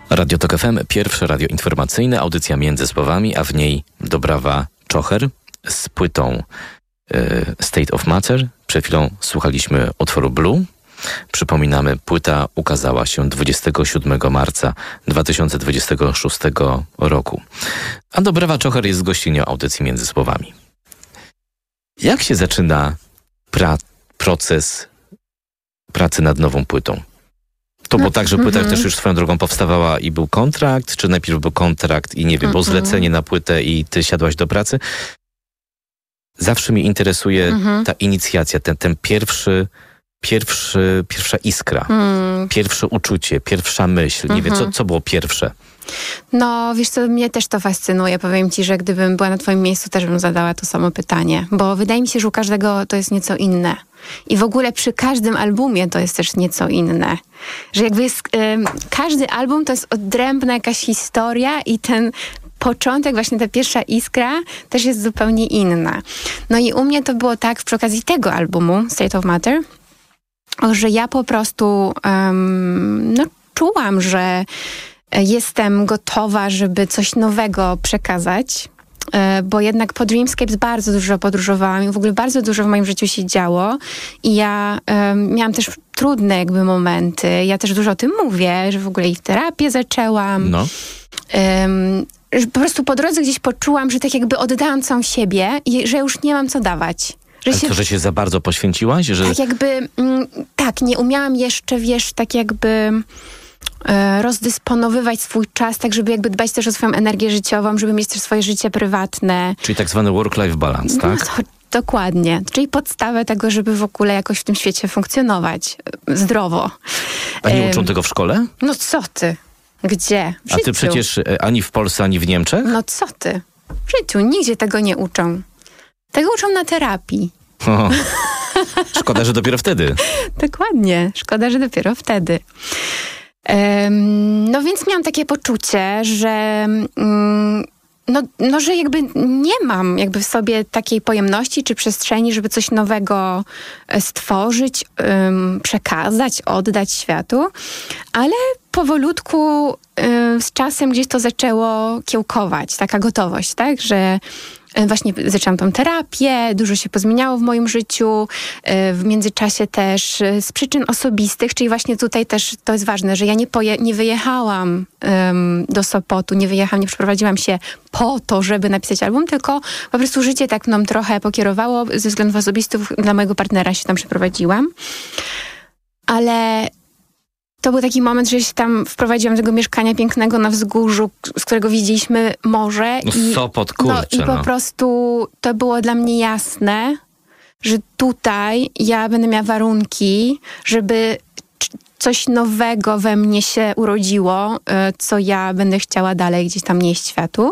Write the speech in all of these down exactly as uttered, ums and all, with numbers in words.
Radio Tok F M, pierwsze radio informacyjne, audycja Między Słowami, a w niej Dobrawa Czocher z płytą y, State of Matter. Przed chwilą słuchaliśmy utworu Blue. Przypominamy, płyta ukazała się dwudziestego siódmego marca dwa tysiące dwudziestego szóstego roku. A Dobrawa Czocher jest gościnią audycji Między Słowami. Jak się zaczyna pra- proces pracy nad nową płytą? To było tak, że płyta mm-hmm. też już swoją drogą powstawała i był kontrakt, czy najpierw był kontrakt i nie wiem, mm-hmm. było zlecenie na płytę i ty siadłaś do pracy? Zawsze mnie interesuje mm-hmm. ta inicjacja, ten, ten pierwszy, pierwszy, pierwsza iskra, mm. pierwsze uczucie, pierwsza myśl. Nie mm-hmm. wiem, co, co było pierwsze? No, wiesz co, mnie też to fascynuje. Powiem ci, że gdybym była na twoim miejscu, też bym zadała to samo pytanie. Bo wydaje mi się, że u każdego to jest nieco inne. I w ogóle przy każdym albumie to jest też nieco inne. Że jakby jest, y, każdy album to jest odrębna jakaś historia i ten początek, właśnie ta pierwsza iskra też jest zupełnie inna. No i u mnie to było tak przy okazji tego albumu, State of Matter, że ja po prostu um, no, czułam, że jestem gotowa, żeby coś nowego przekazać, bo jednak po Dreamscapes bardzo dużo podróżowałam i w ogóle bardzo dużo w moim życiu się działo i ja um, miałam też trudne jakby momenty. Ja też dużo o tym mówię, że w ogóle i w terapię zaczęłam. No. Um, że po prostu po drodze gdzieś poczułam, że tak jakby oddałam całą siebie i że już nie mam co dawać. Że Ale się, to, że się za bardzo poświęciłaś? Że... Tak jakby, mm, tak, nie umiałam jeszcze, wiesz, tak jakby rozdysponowywać swój czas, tak żeby jakby dbać też o swoją energię życiową, żeby mieć też swoje życie prywatne. Czyli tak zwany work-life balance, tak? No to, dokładnie. Czyli podstawę tego, żeby w ogóle jakoś w tym świecie funkcjonować zdrowo. A nie um, uczą tego w szkole? No co ty? Gdzie? W A ty życiu. przecież ani w Polsce, ani w Niemczech? No co ty? W życiu nigdzie tego nie uczą. Tego uczą na terapii. O, szkoda, że dopiero wtedy. Dokładnie. Szkoda, że dopiero wtedy. No więc miałam takie poczucie, że no, no, że jakby nie mam jakby w sobie takiej pojemności czy przestrzeni, żeby coś nowego stworzyć, um, przekazać, oddać światu, ale powolutku um, z czasem gdzieś to zaczęło kiełkować, taka gotowość, tak, że właśnie zaczęłam tą terapię, dużo się pozmieniało w moim życiu, w międzyczasie też z przyczyn osobistych, czyli właśnie tutaj też to jest ważne, że ja nie, poje- nie wyjechałam um, do Sopotu, nie wyjechałam, nie przeprowadziłam się po to, żeby napisać album, tylko po prostu życie tak mną trochę pokierowało, ze względów osobistych dla mojego partnera się tam przeprowadziłam. Ale to był taki moment, że się tam wprowadziłam do tego mieszkania pięknego na wzgórzu, z którego widzieliśmy morze. No i, Sopot, kurczę. No i po no. prostu to było dla mnie jasne, że tutaj ja będę miała warunki, żeby coś nowego we mnie się urodziło, co ja będę chciała dalej gdzieś tam nieść światu.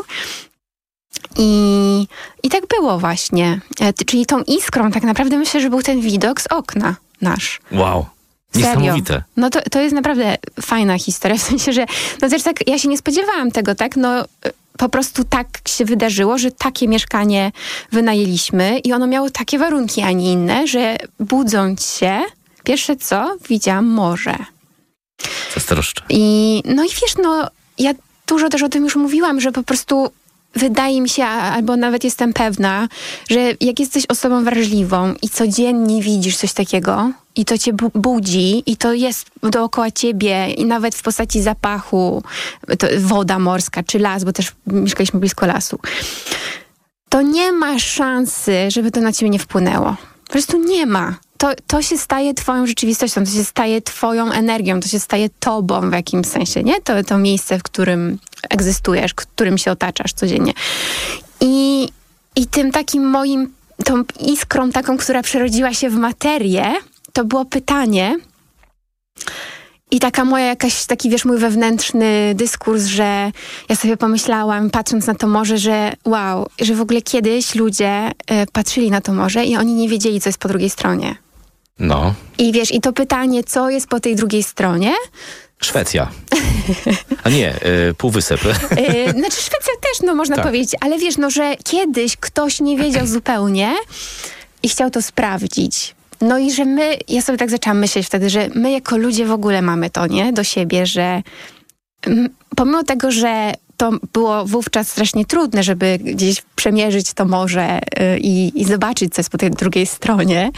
I, i tak było właśnie. Czyli tą iskrą tak naprawdę myślę, że był ten widok z okna nasz. Wow. Niesamowite. Serio. No to, to jest naprawdę fajna historia, w sensie, że no też tak, ja się nie spodziewałam tego, tak, no po prostu tak się wydarzyło, że takie mieszkanie wynajęliśmy i ono miało takie warunki, a nie inne, że budząc się, pierwsze co, widziałam morze. Zazdroszczę. I no i wiesz, no ja dużo też o tym już mówiłam, że po prostu wydaje mi się, albo nawet jestem pewna, że jak jesteś osobą wrażliwą i codziennie widzisz coś takiego i to cię bu- budzi i to jest dookoła ciebie i nawet w postaci zapachu, to woda morska czy las, bo też mieszkaliśmy blisko lasu, to nie ma szansy, żeby to na ciebie nie wpłynęło. Po prostu nie ma. To, to się staje twoją rzeczywistością, to się staje twoją energią, to się staje tobą w jakimś sensie, nie? To, to miejsce, w którym egzystujesz, którym się otaczasz codziennie. I, i tym takim moim, tą iskrą taką, która przerodziła się w materię, to było pytanie i taka moja jakaś, taki wiesz, mój wewnętrzny dyskurs, że ja sobie pomyślałam, patrząc na to morze, że wow, że w ogóle kiedyś ludzie y, patrzyli na to morze i oni nie wiedzieli, co jest po drugiej stronie. No. I wiesz, i to pytanie, co jest po tej drugiej stronie? Szwecja. A nie, y, Półwysep. Y, znaczy Szwecja też, no można tak. powiedzieć, ale wiesz, no, że kiedyś ktoś nie wiedział zupełnie i chciał to sprawdzić. No i że my, ja sobie tak zaczęłam myśleć wtedy, że my jako ludzie w ogóle mamy to, nie? Do siebie, że Pomimo tego, że to było wówczas strasznie trudne, żeby gdzieś przemierzyć to morze i, i zobaczyć, co jest po tej drugiej stronie,